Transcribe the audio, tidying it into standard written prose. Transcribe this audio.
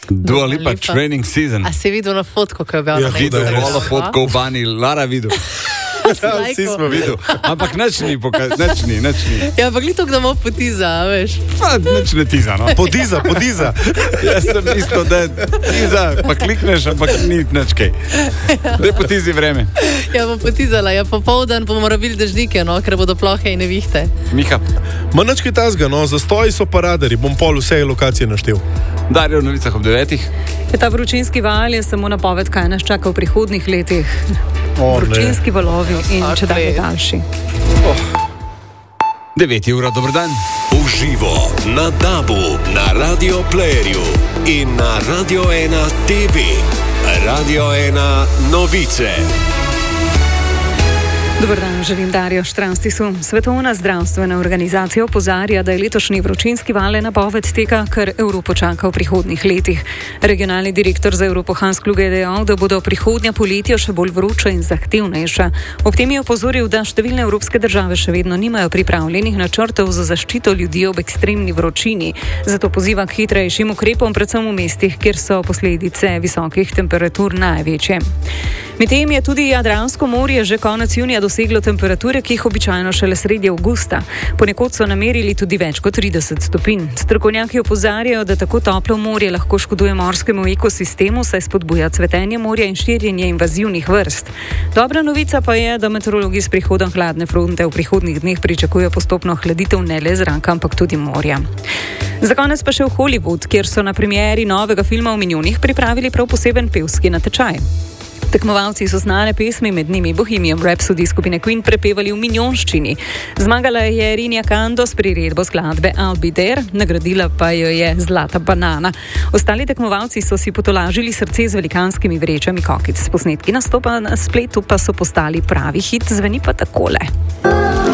Dua Lipa, Training Season. A si videl na fotko, ko je objavljeno? Videl, malo fotko v bani, Lara videl. Vsi smo videli, ampak nič ni. Ja, ampak ni to, da imamo potiza, veš? Pa nič ne tiza, no. Podiza. Jaz sem isto, da tiza, pa klikneš, ampak ni nič kaj. Daj potizi vreme. Ja, bom potizala, ja, popoldan bomo rabili dežnike, no, ker bodo plohe in nevihte. Miha. Ma nič kaj tazga, no, zastoji so pa radari, bom pol vse lokacije naštel. Darjo v novicah ob 9. Ta vročinski val je samo napoved, kaj nas čaka v prihodnih letih. Vročinski valovi in če dalje daljši. 9 ura, dober dan. Uživo na DAB-u, na Radio Playerju in na Radio 1 TV. Radio 1 novice. Dobar dan, želim Darjo Štranstisu. Svetovna zdravstvena organizacija opozarja, da je letošnji vročinski val napoved tega, kar Evropo čaka v prihodnih letih. Regionalni direktor za Evropo Hans Kluge je dejal, da bodo prihodnja poletja še bolj vroča in zahtevnejša. Ob tem je opozoril, da številne evropske države še vedno nimajo pripravljenih načrtov za zaščito ljudi ob ekstremni vročini. Zato poziva k hitrejšim ukrepom, predvsem v mestih, kjer so posledice visokih temperatur največje. Medtem je tudi Jadransko morje že konec junija doseglo temperature, ki jih običajno šele sredi avgusta. Ponekod so namerili tudi več kot 30 stopinj. Strokovnjaki opozarjajo, da tako toplo morje lahko škoduje morskemu ekosistemu, saj spodbuja cvetenje morja in širjenje invazivnih vrst. Dobra novica pa je, da meteorologi s prihodom hladne fronte v prihodnjih dneh pričakujejo postopno hladitev ne le zraka, ampak tudi morja. Za konec pa še v Hollywood, kjer so na premieri novega filma o milijonih pripravili prav poseben pevski natečaj. Tekmovalci so znane pesmi, med njimi Bohemian Rhapsody skupine Queen, prepevali v milijonščini. Zmagala je Rinja Kando s priredbo skladbe I'll Be There, nagradila pa jo je Zlata banana. Ostali tekmovalci so si potolažili srce z velikanskimi vrečami kokic. Posnetki nastopa na spletu pa so postali pravi hit, zveni pa takole.